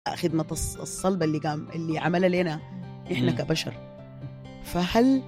خدمة الصلب اللي عملها لنا إحنا كبشر. فهل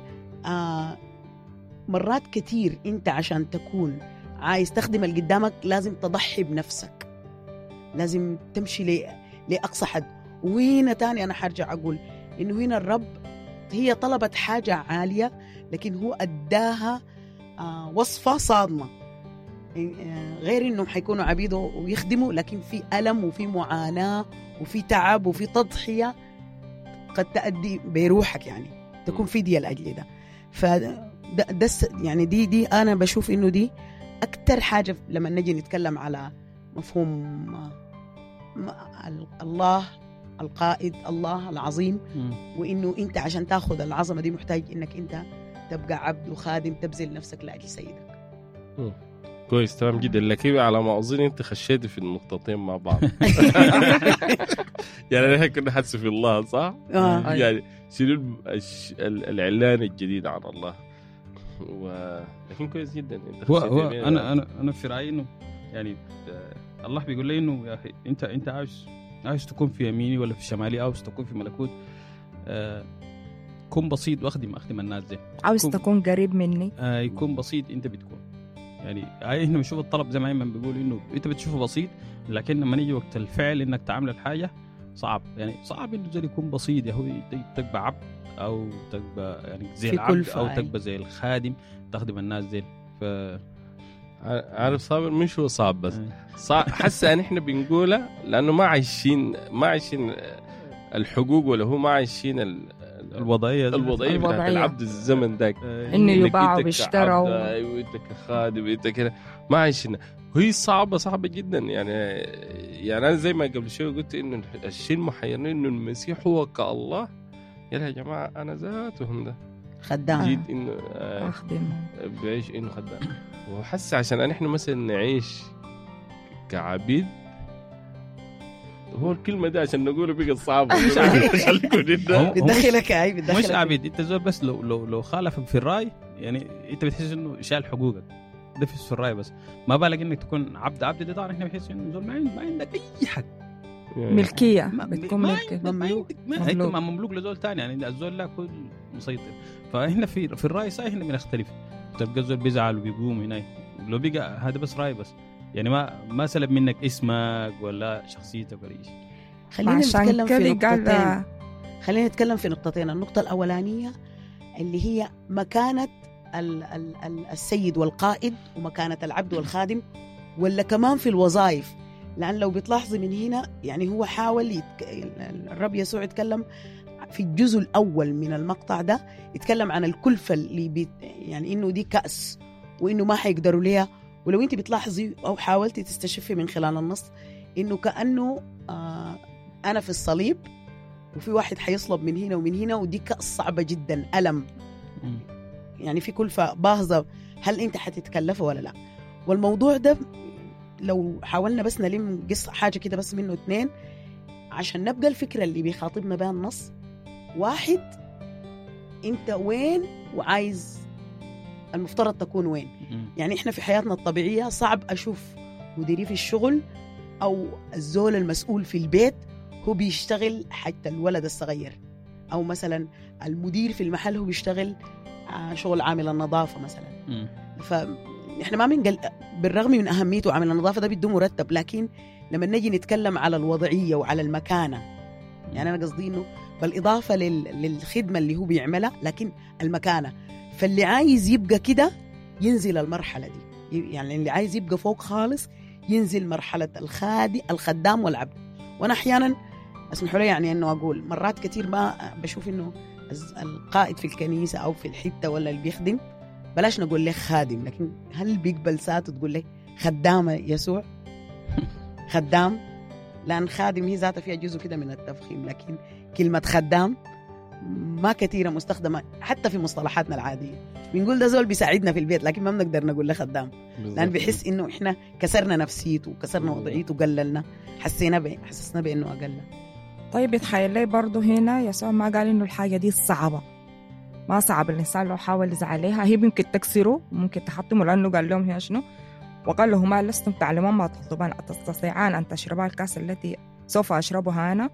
مرات كتير أنت عشان تكون عايز تخدم اللي قدامك لازم تضحي بنفسك، لازم تمشي لأقصى حد. وهنا تاني أنا حرجع أقول إنه هنا الرب هي طلبت حاجة عالية لكن هو أداها وصفة صادمة، غير إنهم حيكونوا عبيده ويخدموا، لكن في ألم وفي معاناة وفي تعب وفي تضحية قد تأدي بروحك، يعني تكون فدية لأجل ده. فده يعني دي أنا بشوف إنه دي أكتر حاجة لما نجي نتكلم على مفهوم الله القائد، الله العظيم، وإنه أنت عشان تأخذ العظمة دي محتاج إنك أنت تبقى عبد وخادم، تبذل نفسك لأجل سيدك. كويس، تمام جدا. لكن على ما أظن أنت خشيتي في النقطتين مع بعض. يعني نحن كنا حدث في الله صح؟ يعني شنو الإعلان الجديد عن الله. لكن كويس جدا انت هو انا في رايي انه يعني الله بيقول لي انه يا اخي انت عايز تكون في يميني ولا في شمالي، او تكون في ملكوت، كن بسيط واخدم الناس دي. عاوز تكون قريب مني، يكون بسيط انت بتكون. يعني احنا بنشوف الطلب زي ما ايمن بيقول انه انت بتشوفه بسيط، لكن لما نيجي وقت الفعل انك تعمل الحاجه صعب. يعني صعب انه زي يكون بسيط، يا هو تبقى عبد او تبقى يعني زي العبد او تبقى زي الخادم تخدم الناس دي. عارف صابر مش هو صعب بس صعب حاسه ان احنا بنقوله لانه ما عايشين الحقوق، ولا هو ما عايشين الوضعيه بتاعت العبد الزمن ذاك، انه يباع ويشترى وانت كخادم انت كده ما عايشين. هي صعبة جدا. يعني أنا زي ما قبل شوي قلت إنه الشيء المحيرني إنه المسيح هو كالله. يا جماعة أنا ذاتهم ده خدام جيد إنه بعيش إنه خدام. وحس عشان إحنا مثلا نعيش كعبيد، هو الكلمة ده عشان نقوله بقى صعبة. مش عارف بدخلك مش عبيد، أنت زول بس لو خالفك في الرأي يعني أنت بتحس إنه شال حقوقك. ده في الرأي بس، ما بالك انك تكون عبد ده طبعا احنا بنحس انه زول ما عندك اي حق، ملكيه بتكون ملكيه، انت ما مملوك لزول تاني. يعني الزول لا كل مسيطر. فاحنا في الرأي صحيح احنا بنختلف. تلقى الزول بيزعل وبيقوم هنا، لو بقى هذا بس رأي بس، يعني ما سلب منك اسمك ولا شخصيتك ولا شيء. خلينا نتكلم في نقطتين. النقطة الأولانية اللي هي مكانة السيد والقائد ومكانة العبد والخادم، ولا كمان في الوظائف. لأن لو بتلاحظي من هنا يعني هو حاول الرب يسوع يتكلم في الجزء الأول من المقطع ده، يتكلم عن الكلفة اللي يعني إنه دي كأس وإنه ما حيقدروا ليها. ولو أنت بتلاحظي أو حاولتي تستشفي من خلال النص إنه كأنه أنا في الصليب وفي واحد حيصلب من هنا ومن هنا، ودي كأس صعبة جدا، ألم يعني في كلفة باهظة، هل أنت حتتكلفه ولا لا؟ والموضوع ده لو حاولنا بس نلم حاجة كده بس منه 2 عشان نبقى الفكرة اللي بيخاطبنا بها النص. 1، أنت وين وعايز المفترض تكون وين؟ يعني إحنا في حياتنا الطبيعية صعب أشوف مديري في الشغل أو الزول المسؤول في البيت هو بيشتغل حتى الولد الصغير، أو مثلا المدير في المحل هو بيشتغل شغل عامل النظافة مثلا. فإحنا ما بنقل بالرغم من أهميته عامل النظافة ده بده مرتب، لكن لما نجي نتكلم على الوضعية وعلى المكانة، يعني أنا قصدي إنه بالإضافة للخدمة اللي هو بيعملها، لكن المكانة. فاللي عايز يبقى كده ينزل المرحلة دي، يعني اللي عايز يبقى فوق خالص ينزل مرحلة الخدام والعبد. وأنا أحيانا اسمحوا لي يعني أنه أقول مرات كتير ما بشوف إنه القائد في الكنيسة أو في الحتة ولا اللي بيخدم، بلاش نقول له خادم، لكن هل بيقبل ساعته تقول له خدام يسوع؟ خدام، لأن خادم هي ذاتها فيها جزء كده من التفخيم، لكن كلمة خدام ما كثيرة مستخدمة حتى في مصطلحاتنا العادية. بنقول ده زول بيساعدنا في البيت، لكن ما بنقدر نقول له خدام، لأن بيحس إنه إحنا كسرنا نفسيته وكسرنا وضعيته وقللنا، حسسنا بإنه أقل. طيب يتخيل لي برضو هنا يسوع ما قال إنه الحاجة دي صعبة، ما صعب الإنسان لو حاول يزعل عليها، هي ممكن تكسره وممكن تحطمه، لأنه قال لهم هي شنو؟ وقال لهما لستم تعلمون ما تطلبان، أتستطيعان أن تشربا الكاس التي سوف أشربها أنا